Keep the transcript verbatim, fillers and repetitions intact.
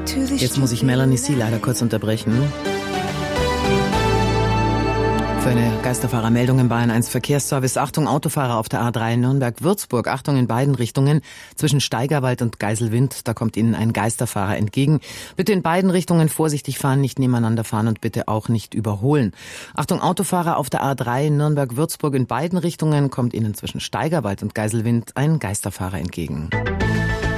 Jetzt muss ich Melanie C. leider kurz unterbrechen. Für eine Geisterfahrermeldung im Bayern eins Verkehrsservice. Achtung, Autofahrer auf der A drei Nürnberg-Würzburg. Achtung in beiden Richtungen zwischen Steigerwald und Geiselwind. Da kommt Ihnen ein Geisterfahrer entgegen. Bitte in beiden Richtungen vorsichtig fahren, nicht nebeneinander fahren und bitte auch nicht überholen. Achtung, Autofahrer auf der A drei Nürnberg-Würzburg. In beiden Richtungen kommt Ihnen zwischen Steigerwald und Geiselwind ein Geisterfahrer entgegen.